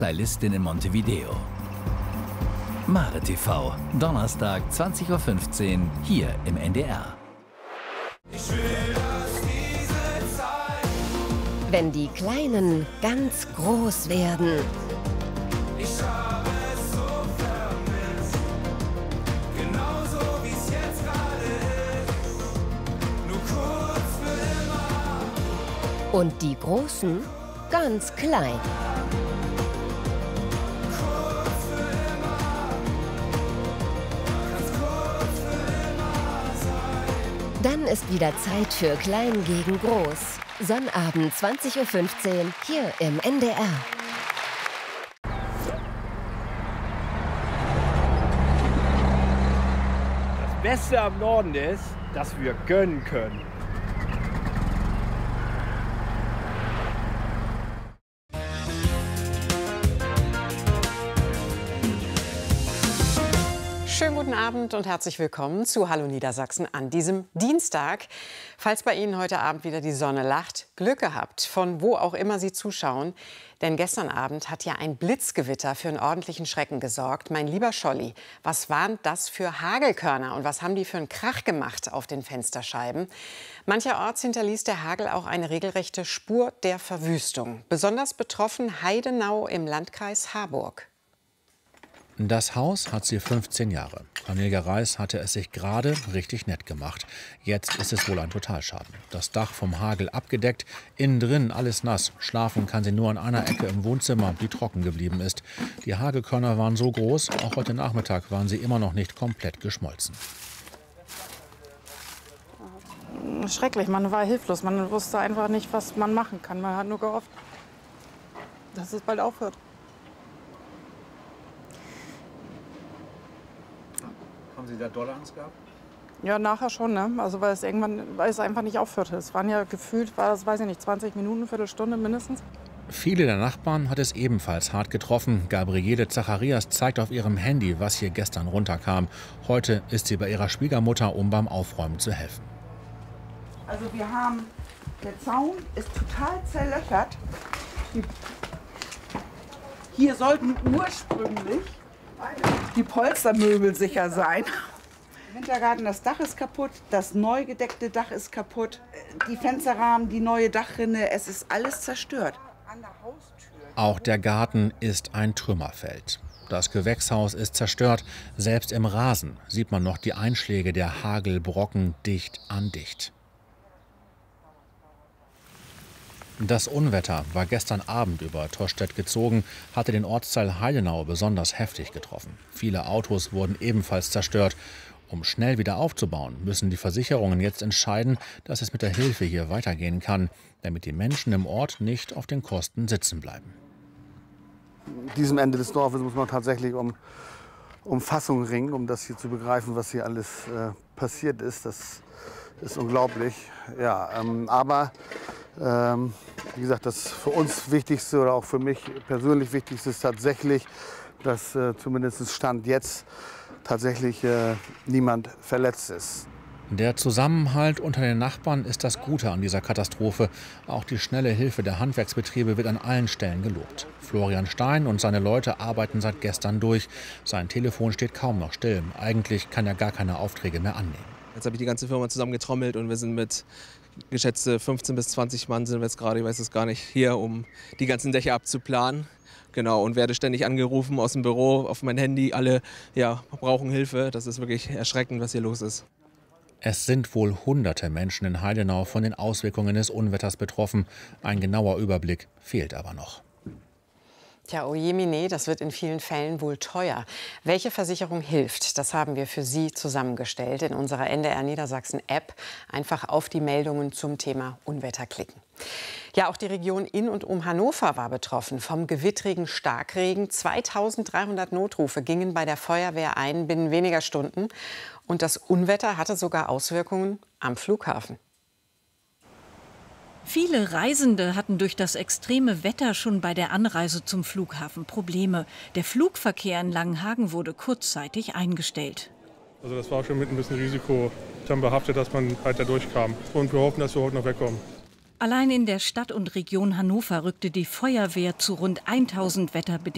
Stylistin in Montevideo. Mare TV, Donnerstag 20:15 Uhr hier im NDR. Ich will, dass diese Zeit, wenn die Kleinen ganz groß werden. ich habe es so vermisst, genauso wie es jetzt gerade ist, nur kurz für immer. Und die Großen ganz klein. Kurz für immer, ganz kurz für immer sein. Dann ist wieder Zeit für Klein gegen Groß. Sonnabend 20:15 Uhr hier im NDR. Das Beste am Norden ist, dass wir gönnen können. Schönen guten Abend und herzlich willkommen zu Hallo Niedersachsen an diesem Dienstag. Falls bei Ihnen heute Abend wieder die Sonne lacht, Glück gehabt, von wo auch immer Sie zuschauen. Denn gestern Abend hat ja ein Blitzgewitter für einen ordentlichen Schrecken gesorgt. Mein lieber Scholli, was waren das für Hagelkörner und was haben die für einen Krach gemacht auf den Fensterscheiben? Mancherorts hinterließ der Hagel auch eine regelrechte Spur der Verwüstung. Besonders betroffen Heidenau im Landkreis Harburg. Das Haus hat sie 15 Jahre. Cornelia Reis hatte es sich gerade richtig nett gemacht. Jetzt ist es wohl ein Totalschaden. Das Dach vom Hagel abgedeckt, innen drin alles nass. Schlafen kann sie nur an einer Ecke im Wohnzimmer, die trocken geblieben ist. Die Hagelkörner waren so groß, auch heute Nachmittag waren sie immer noch nicht komplett geschmolzen. Schrecklich, man war hilflos. Man wusste einfach nicht, was man machen kann. Man hat nur gehofft, dass es bald aufhört. Haben Sie da dolle Angst gehabt? Ja, nachher schon, ne? Also weil es einfach nicht aufhörte. Es waren ja gefühlt, weiß ich nicht, 20 Minuten, Viertelstunde mindestens. Viele der Nachbarn hat es ebenfalls hart getroffen. Gabriele Zacharias zeigt auf ihrem Handy, was hier gestern runterkam. Heute ist sie bei ihrer Schwiegermutter, um beim Aufräumen zu helfen. Also wir haben, der Zaun ist total zerlöchert. Hier sollten ursprünglich die Polstermöbel sicher sein. Im Wintergarten, das Dach ist kaputt, das neu gedeckte Dach ist kaputt, die Fensterrahmen, die neue Dachrinne, es ist alles zerstört. An der Haustür. Auch der Garten ist ein Trümmerfeld. Das Gewächshaus ist zerstört. Selbst im Rasen sieht man noch die Einschläge der Hagelbrocken dicht an dicht. Das Unwetter war gestern Abend über Tostedt gezogen, hatte den Ortsteil Heidenau besonders heftig getroffen. Viele Autos wurden ebenfalls zerstört. Um schnell wieder aufzubauen, müssen die Versicherungen jetzt entscheiden, dass es mit der Hilfe hier weitergehen kann, damit die Menschen im Ort nicht auf den Kosten sitzen bleiben. An diesem Ende des Dorfes muss man tatsächlich um Fassung ringen, um das hier zu begreifen, was hier alles passiert ist. Das ist unglaublich. Ja, aber wie gesagt, das für uns Wichtigste oder auch für mich persönlich Wichtigste ist tatsächlich, dass zumindest Stand jetzt tatsächlich niemand verletzt ist. Der Zusammenhalt unter den Nachbarn ist das Gute an dieser Katastrophe. Auch die schnelle Hilfe der Handwerksbetriebe wird an allen Stellen gelobt. Florian Stein und seine Leute arbeiten seit gestern durch. Sein Telefon steht kaum noch still. Eigentlich kann er gar keine Aufträge mehr annehmen. Jetzt habe ich die ganze Firma zusammengetrommelt und wir sind mit geschätzte 15 bis 20 Mann sind wir jetzt gerade, ich weiß es gar nicht, hier, um die ganzen Dächer abzuplanen. Genau, und werde ständig angerufen aus dem Büro, auf mein Handy. Alle brauchen Hilfe. Das ist wirklich erschreckend, was hier los ist. Es sind wohl hunderte Menschen in Heidenau von den Auswirkungen des Unwetters betroffen. Ein genauer Überblick fehlt aber noch. Tja, ojemine, das wird in vielen Fällen wohl teuer. Welche Versicherung hilft? Das haben wir für Sie zusammengestellt in unserer NDR Niedersachsen App. Einfach auf die Meldungen zum Thema Unwetter klicken. Ja, auch die Region in und um Hannover war betroffen vom gewittrigen Starkregen. 2300 Notrufe gingen bei der Feuerwehr ein binnen weniger Stunden. Und das Unwetter hatte sogar Auswirkungen am Flughafen. Viele Reisende hatten durch das extreme Wetter schon bei der Anreise zum Flughafen Probleme. Der Flugverkehr in Langenhagen wurde kurzzeitig eingestellt. Also das war schon mit ein bisschen Risiko dann behaftet, dass man halt da durchkam. Und wir hoffen, dass wir heute noch wegkommen. Allein in der Stadt und Region Hannover rückte die Feuerwehr zu rund 1000 wetterbedingten